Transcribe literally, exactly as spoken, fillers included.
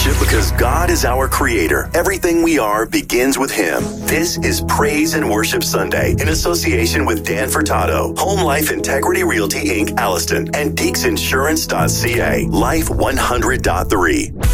worship because God is our creator. Everything we are begins with Him. This is Praise and Worship Sunday in association with Dan Furtado, Home Life Integrity Realty Incorporated, Alliston, and Deeks Insurance dot C A. Life one hundred point three.